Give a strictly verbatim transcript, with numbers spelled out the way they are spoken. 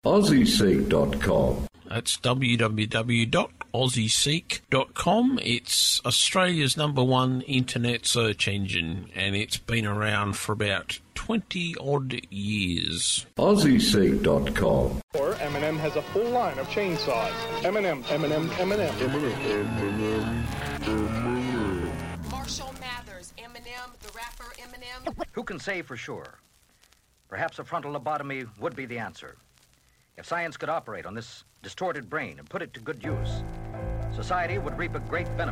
Aussie Seek dot com. That's w w w dot aussie seek dot com. It's Australia's number one internet search engine, and it's been around for about twenty odd years. Aussie Seek dot com. Or M and M has a full line of chainsaws. M and M, M and M, M and M. Marshall Mathers, Eminem, the rapper Eminem. Who can say for sure? Perhaps a frontal lobotomy would be the answer. If science could operate on this distorted brain and put it to good use, society would reap a great benefit.